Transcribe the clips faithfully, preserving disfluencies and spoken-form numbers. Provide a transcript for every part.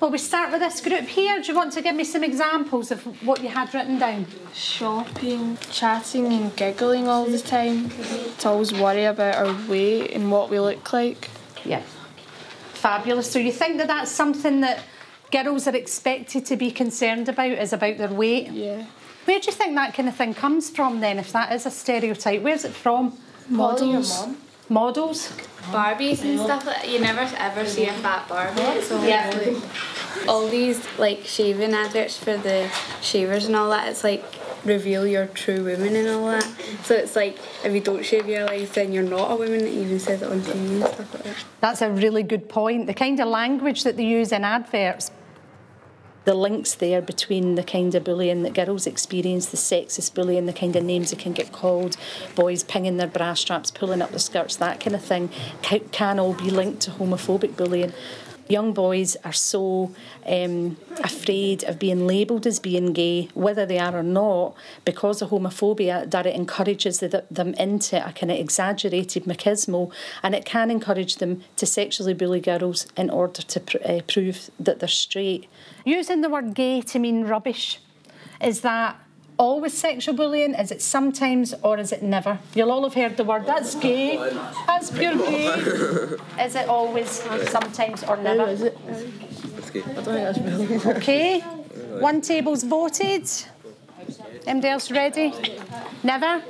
Well, we start with this group here. Do you want to give me some examples of what you had written down? Shopping, chatting and giggling all the time. To always worry about our weight and what we look like. Yeah. Fabulous. So you think that that's something that girls are expected to be concerned about, is about their weight? Yeah. Where do you think that kind of thing comes from then, if that is a stereotype? Where's it from? Models. Models? Barbies and stuff like that. You never ever see a fat Barbie. So Yeah. like, all these like shaving adverts for the shavers and all that, it's like reveal your true woman and all that. So it's like if you don't shave your legs then you're not a woman. It even says it on T V and stuff like that. That's a really good point. The kind of language that they use in adverts, the links there between the kind of bullying that girls experience, the sexist bullying, the kind of names they can get called, boys pinging their bra straps, pulling up their skirts, that kind of thing, can all be linked to homophobic bullying. Young boys are so um, afraid of being labelled as being gay, whether they are or not, because of homophobia, that it encourages the, them into a kind of exaggerated machismo, and it can encourage them to sexually bully girls in order to pr- uh, prove that they're straight. Using the word gay to mean rubbish, is that always sexual bullying? Is it sometimes or is it never? You'll all have heard the word, that's gay, that's pure gay. Is it always, sometimes or never? Is it? That's gay. I don't think that's really. Okay, one table's voted. Anybody else ready? Never?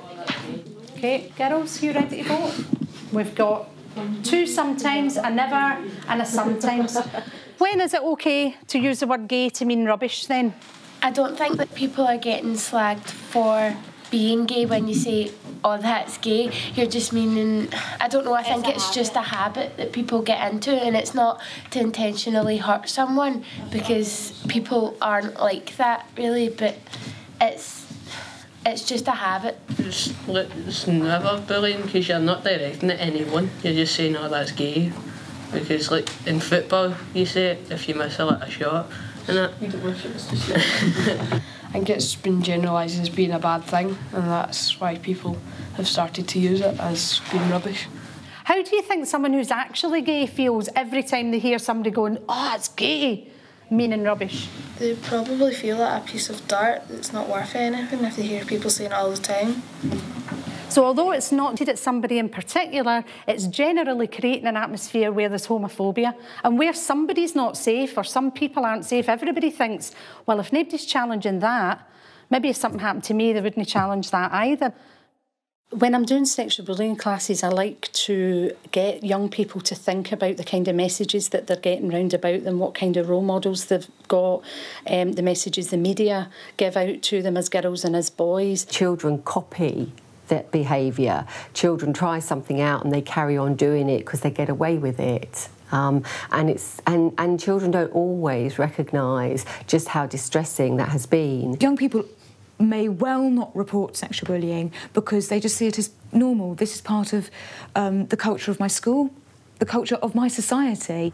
Okay, girls, you ready to vote? We've got two sometimes, a never and a sometimes. When is it okay to use the word gay to mean rubbish then? I don't think that people are getting slagged for being gay when you say, oh, that's gay. You're just meaning, I don't know, I think it's, it's just a habit that people get into, and it's not to intentionally hurt someone because people aren't like that really, but it's it's just a habit. It's, it's never bullying because you're not directing at anyone. You're just saying, oh, that's gay. Because, like, in football, you say it if you miss a, like, a shot. And that. You don't wish it was just I think it's been generalised as being a bad thing, and that's why people have started to use it as being rubbish. How do you think someone who's actually gay feels every time they hear somebody going, oh, it's gay, meaning rubbish? They probably feel like a piece of dirt that's not worth anything if they hear people saying it all the time. So although it's not aimed at somebody in particular, it's generally creating an atmosphere where there's homophobia, and where somebody's not safe or some people aren't safe, everybody thinks, well, if nobody's challenging that, maybe if something happened to me, they wouldn't challenge that either. When I'm doing sexual bullying classes, I like to get young people to think about the kind of messages that they're getting round about them, what kind of role models they've got, um, the messages the media give out to them as girls and as boys. Children copy that behaviour. Children try something out and they carry on doing it because they get away with it. Um, and it's and, and children don't always recognise just how distressing that has been. Young people may well not report sexual bullying because they just see it as normal. This is part of um, the culture of my school, the culture of my society.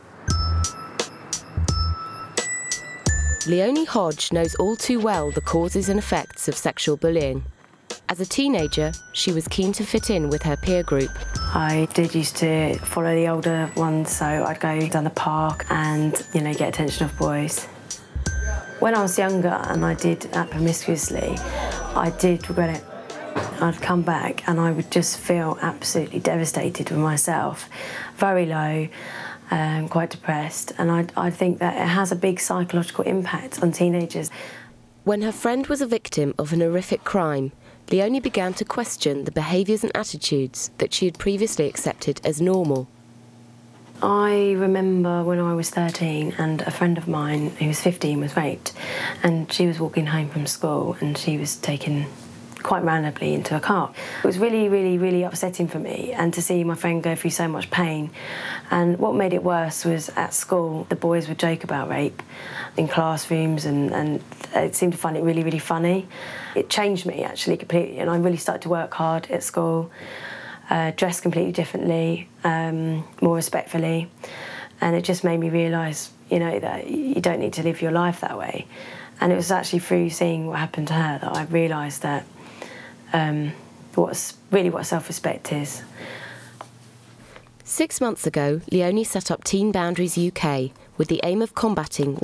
Leonie Hodge knows all too well the causes and effects of sexual bullying. As a teenager, she was keen to fit in with her peer group. I did used to follow the older ones, so I'd go down the park and, you know, get attention of boys. When I was younger and I did that promiscuously, I did regret it. I'd come back and I would just feel absolutely devastated with myself, very low, um, quite depressed, and I, I think that it has a big psychological impact on teenagers. When her friend was a victim of an horrific crime, Leonie began to question the behaviours and attitudes that she had previously accepted as normal. I remember when I was thirteen and a friend of mine who was fifteen was raped, and she was walking home from school and she was taken quite randomly into a car. It was really, really, really upsetting for me, and to see my friend go through so much pain. And what made it worse was at school, the boys would joke about rape in classrooms, and, and it seemed to find it really, really funny. It changed me, actually, completely, and I really started to work hard at school, uh, dress completely differently, um, more respectfully, and it just made me realise, you know, that you don't need to live your life that way. And it was actually through seeing what happened to her that I realised that um, what's really what self-respect is. Six months ago, Leonie set up Teen Boundaries U K with the aim of combating